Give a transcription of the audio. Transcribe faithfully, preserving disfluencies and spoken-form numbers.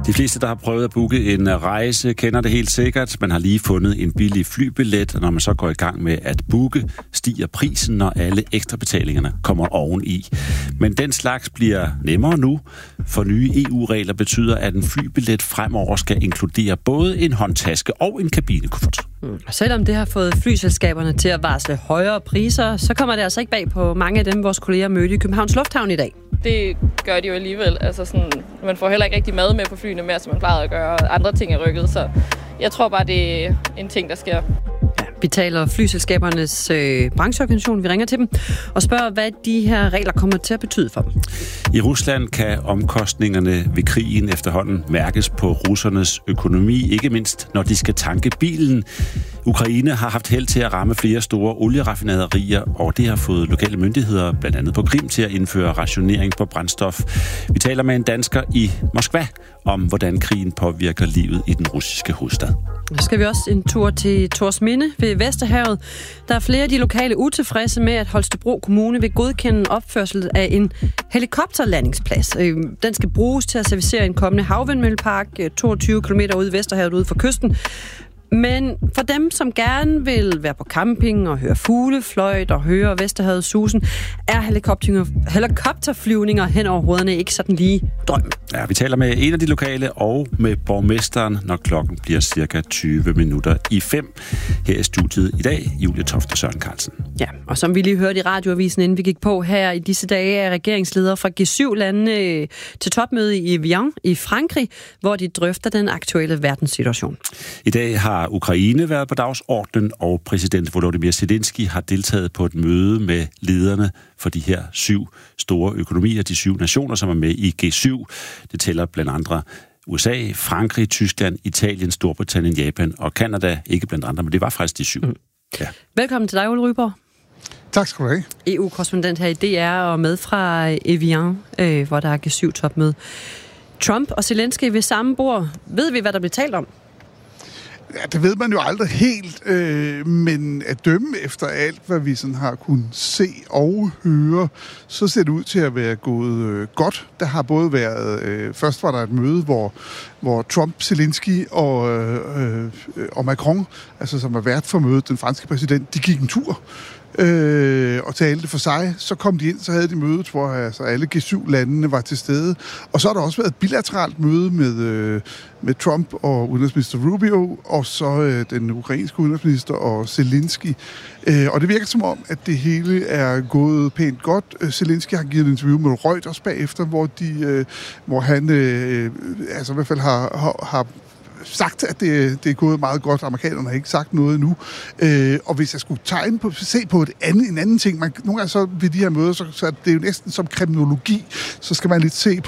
De fleste, der har prøvet at booke en rejse, kender det helt sikkert. Man har lige fundet en billig flybillet, og når man så går i gang med at booke, stiger prisen, når alle ekstra betalingerne kommer oveni. Men den slags bliver nemmere nu, for nye E U-regler betyder, at en flybillet fremover skal inkludere både en håndtaske og en kabinekuffert. Mm. Selvom det har fået flyselskaberne til at varsle højere priser, så kommer det altså ikke bag på mange af dem, vores kolleger mødte i Københavns Lufthavn i dag. Det gør de jo alligevel. Altså sådan, man får heller ikke rigtig mad med på flyene mere, som man plejede at gøre. Andre ting er rykket, så jeg tror bare, det er en ting, der sker. Ja, vi taler flyselskabernes øh, brancheorganisation. Vi ringer til dem og spørger, hvad de her regler kommer til at betyde for dem. I Rusland kan omkostningerne ved krigen efterhånden mærkes på russernes økonomi, ikke mindst når de skal tanke bilen. Ukraine har haft held til at ramme flere store olieraffinaderier, og det har fået lokale myndigheder, blandt andet på Krim, til at indføre rationering på brændstof. Vi taler med en dansker i Moskva om, hvordan krigen påvirker livet i den russiske hovedstad. Så skal vi også en tur til Torsminde ved Vesterhavet. Der er flere af de lokale utilfredse med, at Holstebro Kommune vil godkende opførsel af en helikopterlandingsplads. Den skal bruges til at servicere en kommende havvindmøllepark toogtyve kilometer ude i Vesterhavet ude for kysten. Men for dem, som gerne vil være på camping og høre fuglefløjt og høre Vesterhavets susen, er helikopterflyvninger hen over hovederne ikke sådan lige drøm. Ja, vi taler med en af de lokale og med borgmesteren, når klokken bliver cirka tyve minutter i fem. Her i studiet i dag, Julie Tofte Søren Carlsen. Ja, og som vi lige hørte i radioavisen, inden vi gik på her i disse dage, er regeringsledere fra G syv lande til topmøde i Evian i Frankrig, hvor de drøfter den aktuelle verdenssituation. I dag har Ukraine været på dagsordenen, og præsident Volodymyr Zelensky har deltaget på et møde med lederne for de her syv store økonomier, de syv nationer, som er med i G syv. Det tæller blandt andre U S A, Frankrig, Tyskland, Italien, Storbritannien, Japan og Canada. Ikke blandt andre, men det var faktisk de syv. Mm. Ja. Velkommen til dig, Ole Ryborg. Tak skal du have. E U-korrespondent her i D R og med fra Evian, øh, hvor der er G syv-topmøde. Trump og Zelensky ved samme bord. Ved vi, hvad der bliver talt om? Ja, det ved man jo aldrig helt, øh, men at dømme efter alt, hvad vi sådan har kunnet se og høre, så ser det ud til at være gået øh, godt. Der har både været, øh, først var der et møde, hvor, hvor Trump, Zelensky og, øh, og Macron, altså som er vært for mødet, den franske præsident, de gik en tur. Øh, og talte for sig. Så kom de ind, så havde de mødet, hvor altså, alle G syv landene var til stede. Og så har der også været et bilateralt møde med, øh, med Trump og udenrigsminister Rubio, og så øh, den ukrainske udenrigsminister og Zelensky. Øh, og det virker som om, at det hele er gået pænt godt. Øh, Zelensky har givet et interview med Reuters bagefter, hvor, de, øh, hvor han øh, altså i hvert fald har, har, har sagt, at det, det er gået meget godt. Amerikanerne har ikke sagt noget endnu. Øh, og hvis jeg skulle tegne på, se på et andet, en anden ting, man, nogle gange så ved de her møder, så, så er det jo næsten som kriminologi, så skal man lidt se